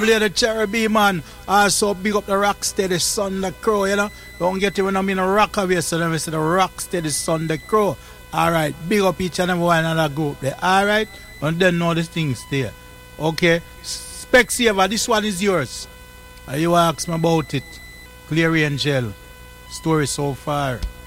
Play the Cherubim, man. Also, big up the Rocksteady Sunday Crow, you know. Don't get it when I'm in a rock away, so let me say the Rocksteady Sunday Crow. Alright, big up each and every one another group there. Alright, and then know the things there. Okay, Specsaver, this one is yours. You ask me about it. Clear Angel. Story so far.